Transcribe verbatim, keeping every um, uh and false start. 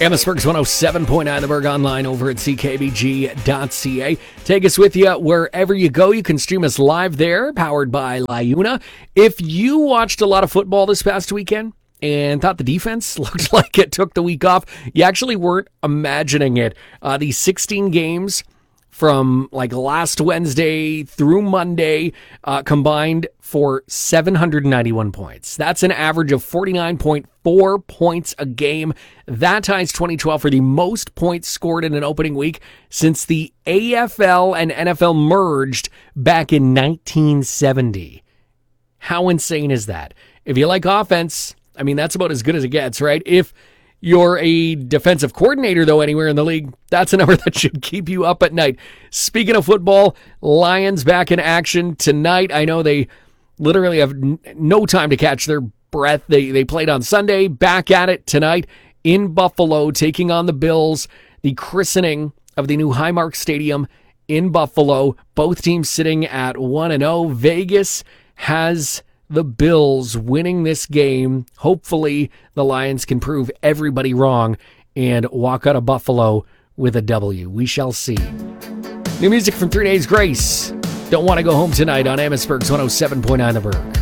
Amherstburg's one oh seven point nine The Berg, online over at c k b g dot c a. Take us with you wherever you go. You can stream us live there, powered by LiUNA. If you watched a lot of football this past weekend and thought the defense looked like it took the week off, you actually weren't imagining it. Uh, these sixteen games from like last Wednesday through Monday uh, combined for seven hundred ninety-one points. That's an average of forty-nine point four points a game. That ties twenty twelve for the most points scored in an opening week since the A F L and N F L merged back in nineteen seventy. How insane is that? If you like offense, I mean, that's about as good as it gets, right? If you're a defensive coordinator, though, anywhere in the league, that's a number that should keep you up at night. Speaking of football, Lions back in action tonight. I know they literally have n- no time to catch their breath. They they played on Sunday, back at it tonight in Buffalo, taking on the Bills. The christening of the new Highmark Stadium in Buffalo. Both teams sitting at one and oh. Vegas has the Bills winning this game. Hopefully, the Lions can prove everybody wrong and walk out of Buffalo with a W. We shall see. New music from Three Days Grace. Don't Want to Go Home Tonight on Amherstburg's one oh seven point nine The Berg.